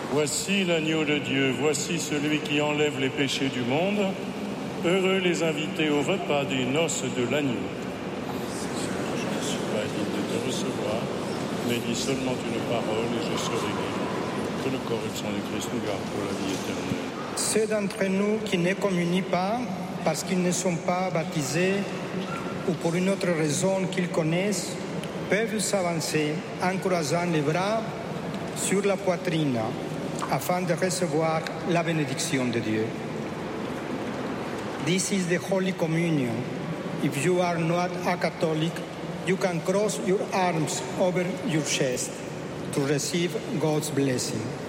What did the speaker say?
Voici l'agneau de Dieu, voici celui qui enlève les péchés du monde. Heureux les invités au repas des noces de l'agneau. Je ne suis pas digne de te recevoir, mais dis seulement une parole et je serai guéri. Que le corps et le sang de Christ nous gardent pour la vie éternelle. Ceux d'entre nous qui ne communient pas parce qu'ils ne sont pas baptisés ou pour une autre raison qu'ils connaissent peuvent s'avancer en croisant les bras sur la poitrine afin de recevoir la bénédiction de Dieu. This is the Holy Communion. If you are not a Catholic, you can cross your arms over your chest to receive God's blessing.